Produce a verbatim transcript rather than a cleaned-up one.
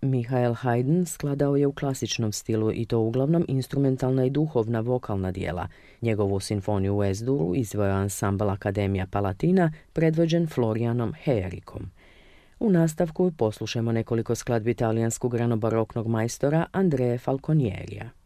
Michael Haydn skladao je u klasičnom stilu i to uglavnom instrumentalna i duhovna vokalna dijela. Njegovu simfoniju u Es-duru izveo ansambl Akademija Palatina predvođen Florianom Heerikom. U nastavku poslušajmo nekoliko skladbi talijanskog ranobaroknog majstora Andrea Falconierija.